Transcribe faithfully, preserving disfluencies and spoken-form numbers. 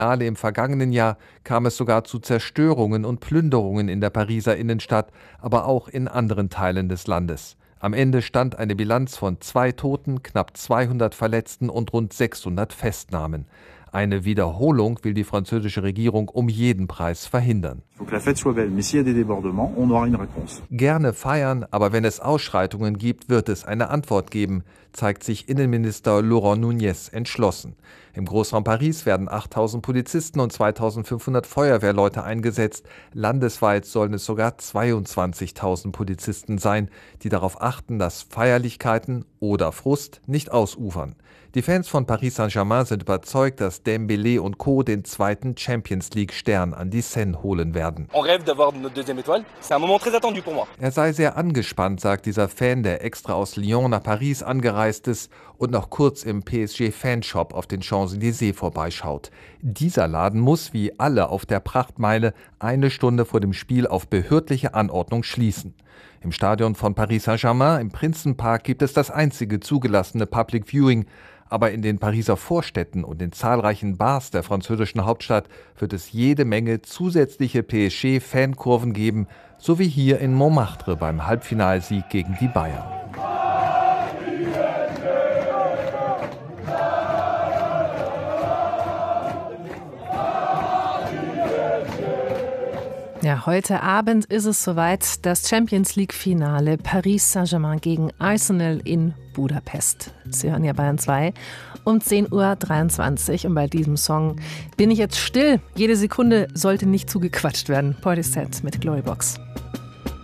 Finale im vergangenen Jahr kam es sogar zu Zerstörungen und Plünderungen in der Pariser Innenstadt, aber auch in anderen Teilen des Landes. Am Ende stand eine Bilanz von zwei Toten, knapp zweihundert Verletzten und rund sechshundert Festnahmen. Eine Wiederholung will die französische Regierung um jeden Preis verhindern. Gerne feiern, aber wenn es Ausschreitungen gibt, wird es eine Antwort geben, zeigt sich Innenminister Laurent Nunez entschlossen. Im Großraum Paris werden achttausend Polizisten und zweitausendfünfhundert Feuerwehrleute eingesetzt. Landesweit sollen es sogar zweiundzwanzigtausend Polizisten sein, die darauf achten, dass Feierlichkeiten oder Frust nicht ausufern. Die Fans von Paris Saint-Germain sind überzeugt, dass Dembélé und Co. den zweiten Champions-League-Stern an die Seine holen werden. Er sei sehr angespannt, sagt dieser Fan, der extra aus Lyon nach Paris angereist ist und noch kurz im P S G-Fanshop auf den Champs-Élysées vorbeischaut. Dieser Laden muss, wie alle auf der Prachtmeile, eine Stunde vor dem Spiel auf behördliche Anordnung schließen. Im Stadion von Paris Saint-Germain im Prinzenpark gibt es das einzige zugelassene Public Viewing. Aber in den Pariser Vorstädten und den zahlreichen Bars der französischen Hauptstadt wird es jede Menge zusätzliche P S G-Fankurven geben, so wie hier in Montmartre beim Halbfinalsieg gegen die Bayern. Ja, heute Abend ist es soweit, das Champions-League-Finale Paris Saint-Germain gegen Arsenal in Budapest. Sie hören ja Bayern zwei um zehn Uhr dreiundzwanzig und bei diesem Song bin ich jetzt still. Jede Sekunde sollte nicht zugequatscht werden. Portishead mit Glorybox.